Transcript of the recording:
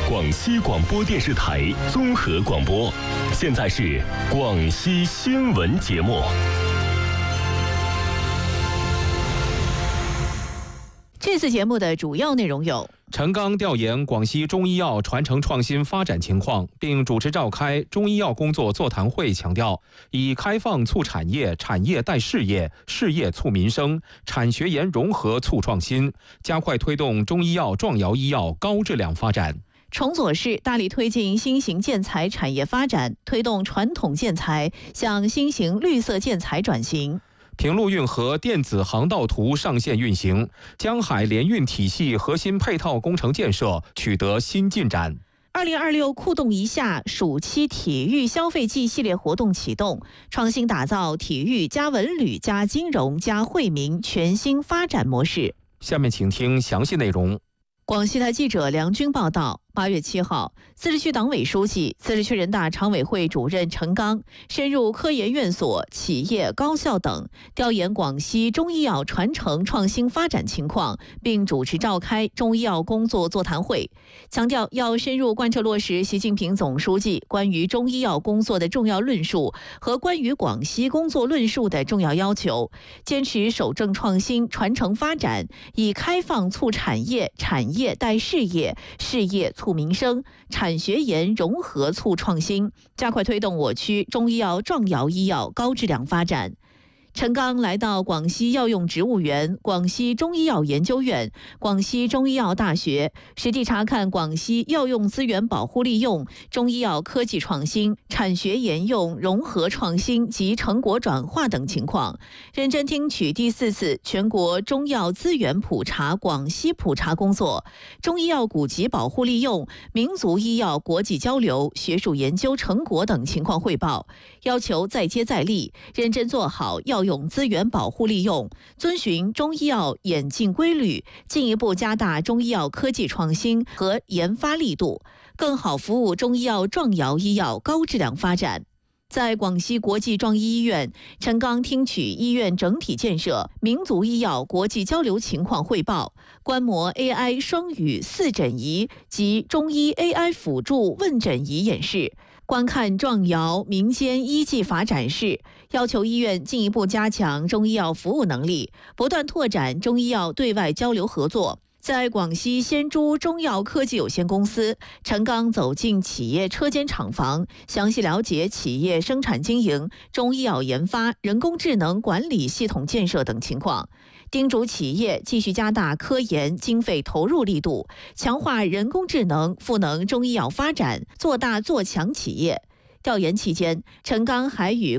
广西广播电视台综合广播。现在是广西新闻节目。 这次节目的主要内容有： 陈刚调研广西中医药传承创新发展情况，并主持召开中医药工作座谈会，强调以开放促产业，产业带事业，事业促民生，产学研融合促创新，加快推动中医药壮瑶医药高质量发展。 崇左市大力推进新型建材产业发展，推动传统建材向新型绿色建材转型。 平陆运河电子航道图上线运行，江海联运体系核心配套工程建设取得新进展。 2026酷动一下暑期体育消费季系列活动启动，创新打造体育加文旅加金融加惠民全新发展模式。 下面请听详细内容。 广西台记者梁军报道，8月7号，自治区党委书记、自治区人大常委会主任陈刚深入科研院所、企业、高校等，调研广西中医药传承创新发展情况，并主持召开中医药工作座谈会，强调要深入贯彻落实习近平总书记关于中医药工作的重要论述和关于广西工作论述的重要要求，坚持守正创新、传承发展，以开放促产业，产业带事业，事业促民生，产学研融合促创新，加快推动我区中医药壮瑶医药高质量发展。陈刚来到广西药用植物园、广西中医药研究院、广西中医药大学，实地查看广西药用资源保护利用、中医药科技创新、产学研用融合创新及成果转化等情况，认真听取第4次全国中药资源普查广西普查工作、中医药古籍保护利用、民族医药国际交流、学术研究成果等情况汇报，要求再接再厉，认真做好药用资源保护利用，遵循中医药演进规律，进一步加大中医药科技创新和研发力度，更好服务中医药壮瑶医药高质量发展。在广西国际壮医医院，陈刚听取医院整体建设、民族医药国际交流情况汇报，观摩 AI 双语4诊仪及中医 AI 辅助问诊仪演示，观看壮瑶民间医技法展示，要求医院进一步加强中医药服务能力，不断拓展中医药对外交流合作。在广西仙珠中药科技有限公司，陈刚走进企业车间厂房，详细了解企业生产经营、中医药研发、人工智能管理系统建设等情况，叮嘱企业继续加大科研经费投入力度，强化人工智能赋能中医药发展，做大做强企业。调研期间，陈刚还与